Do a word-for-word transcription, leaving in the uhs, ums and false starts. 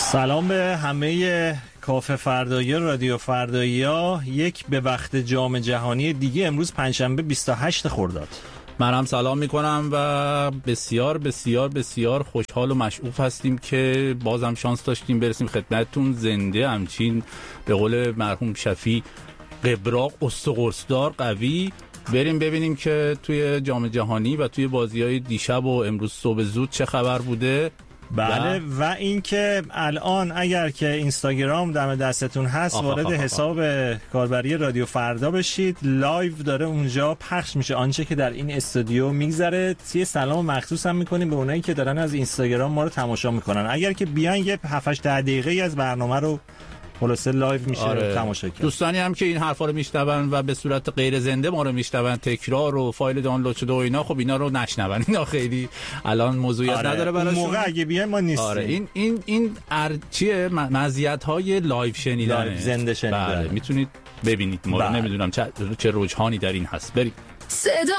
سلام به همه کافه فردایی رادیو فردایی ها. یک به وقت جام جهانی دیگه امروز پنجشنبه بیست و هشت خرداد. من هم سلام میکنم و بسیار بسیار بسیار خوشحال و مشعوف هستیم که بازم شانس داشتیم برسیم خدمتتون زنده، همچین به قول مرحوم شفیع قبراق استقرصدار قوی. بریم ببینیم که توی جام جهانی و توی بازی‌های دیشب و امروز صبح زود چه خبر بوده. بله و, و اینکه الان اگر که اینستاگرام دم دستتون هست آخ وارد آخ آخ حساب کاربری رادیو فردا بشید. لایو داره اونجا پخش میشه آنچه که در این استودیو میگذره. یه سلام مخصوص هم میکنیم به اونایی که دارن از اینستاگرام ما رو تماشا میکنن. اگر که بیان یه هفت هشت دقیقه از برنامه رو خلاصه لایو میشه آره. تماشا کرد. دوستانی هم که این حرفا رو میشنون و به صورت غیر زنده ما رو میشنون، تکرار و فایل دانلود شده و اینا، خب اینا رو نشنون، اینا خیلی الان موضوعیت آره. نداره براشون. موقع اگه بیان ما نیستیم. آره این این این ار... چیه مزیت های لایو شنیدن، لایو زنده شنیدن. بله. میتونید ببینید ما رو. نمیدونم چه چه رجحانی در این هست. بریم. صدا